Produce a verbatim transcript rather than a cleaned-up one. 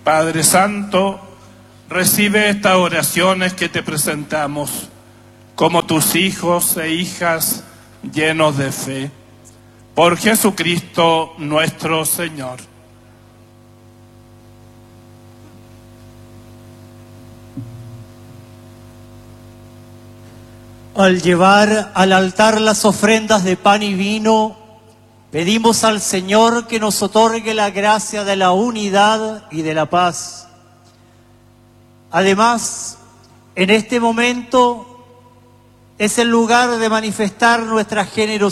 Padre Santo, recibe estas oraciones que te presentamos como tus hijos e hijas llenos de fe. Por Jesucristo nuestro Señor. Al llevar al altar las ofrendas de pan y vino, pedimos al Señor que nos otorgue la gracia de la unidad y de la paz. Además, en este momento es el lugar de manifestar nuestra generosidad